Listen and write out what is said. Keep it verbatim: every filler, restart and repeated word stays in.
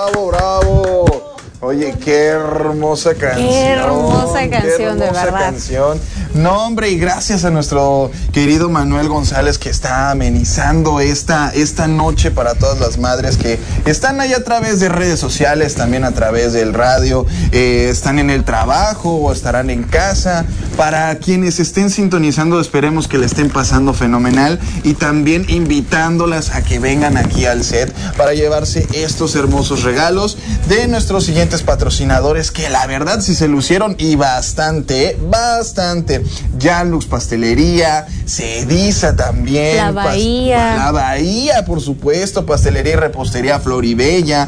bravo, bravo. Oye, qué hermosa canción. Qué hermosa canción, qué hermosa de verdad. canción. No, hombre, y gracias a nuestro querido Manuel González que está amenizando esta, esta noche para todas las madres que están ahí a través de redes sociales, también a través del radio, eh, están en el trabajo o estarán en casa. Para quienes estén sintonizando, esperemos que le estén pasando fenomenal y también invitándolas a que vengan aquí al set para llevarse estos hermosos regalos de nuestros siguientes patrocinadores que la verdad sí se lucieron y bastante, ¿eh? bastante. Janlux Pastelería, Cediza también. La Bahía. Pas- la Bahía, por supuesto, Pastelería y Repostería Floribella.